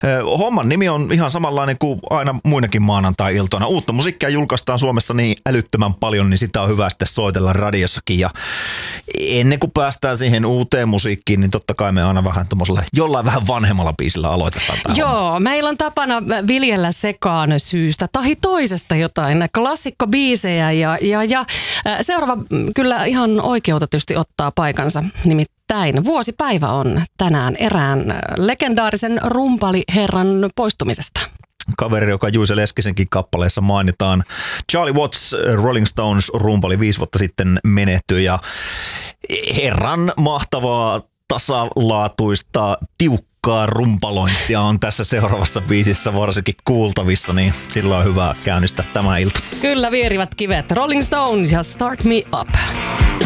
Homman nimi on ihan samanlainen kuin aina muinakin maanantai-iltoina. Uutta musiikkia julkaistaan Suomessa niin älyttömän paljon, niin sitä on hyvä sitten soitella radiossakin. Ja ennen kuin päästään siihen uuteen musiikkiin, niin totta kai me aina vähän tuommoisella jollain vähän vanhemmalla biisillä aloitetaan. Joo, meillä on tapana viljellä sekaan syystä tai toisesta jotain klassikkobiisejä ja seuraava kyllä ihan oikeutetusti ottaa paikansa. Nimittäin vuosipäivä on tänään erään legendaarisen rumpaliherran poistumisesta. Kaveri, joka Juise Leskisenkin kappaleessa mainitaan. Charlie Watts, Rolling Stones rumpali 5 vuotta sitten menehtyi ja herran mahtavaa tasalaatuista, tiukkaa rumpalointia on tässä seuraavassa biisissä varsinkin kuultavissa, niin sillä on hyvä käynnistää tämä ilta. Kyllä vierivät kivet. Rolling Stones ja Start Me Up.